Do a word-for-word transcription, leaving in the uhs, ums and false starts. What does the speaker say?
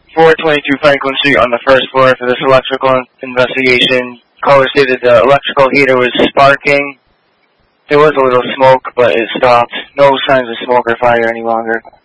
four twenty-two Franklin Street on the first floor for this electrical investigation. Caller stated the electrical heater was sparking. There was a little smoke, but it stopped. No signs of smoke or fire any longer.